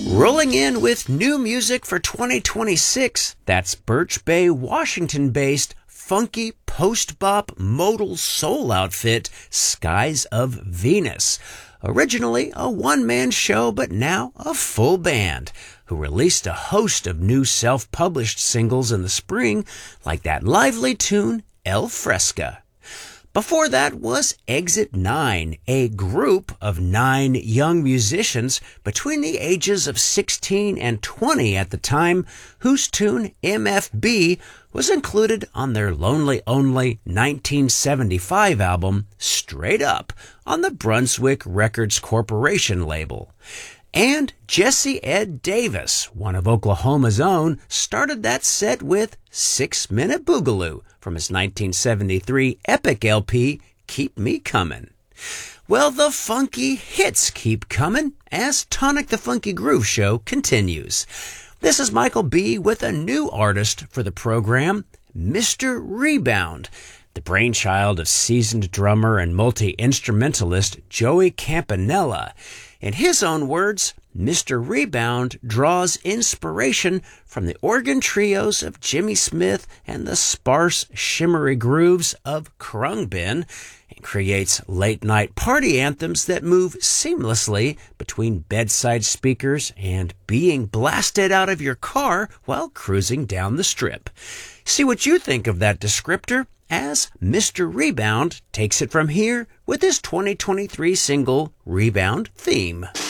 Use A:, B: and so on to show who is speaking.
A: Rolling in with new music for 2026, that's Birch Bay, Washington-based funky post-bop modal soul outfit, Skies of Venus. Originally a one-man show, but now a full band, who released a host of new self-published singles in the spring, like that lively tune, El Fresca. Before that was Exit 9, a group of 9 young musicians between the ages of 16 and 20 at the time, whose tune MFB was included on their Lonely Only 1975 album, Straight Up, on the Brunswick Records Corporation label. And Jesse Ed Davis, one of Oklahoma's own, started that set with 6 Minute Boogaloo from his 1973 epic LP, Keep Me Comin'. Well, the funky hits keep coming as Tonic the Funky Groove Show continues. This is Michael B. with a new artist for the program, Mr. Rebound, the brainchild of seasoned drummer and multi-instrumentalist Joey Campanella. In his own words, Mr. Rebound draws inspiration from the organ trios of Jimmy Smith and the sparse, shimmery grooves of Khruangbin, and creates late-night party anthems that move seamlessly between bedside speakers and being blasted out of your car while cruising down the strip. See what you think of that descriptor as Mr. Rebound takes it from here with his 2023 single, Rebound Theme.